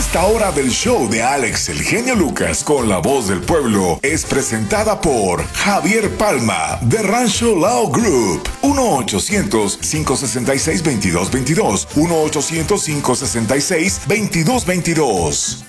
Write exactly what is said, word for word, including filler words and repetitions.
Esta hora del show de Alex el Genio Lucas con la voz del pueblo es presentada por Javier Palma de Rancho Lao Group. uno ochocientos, cinco sesenta y seis, veintidós veintidós. uno ochocientos, cinco sesenta y seis, veintidós veintidós.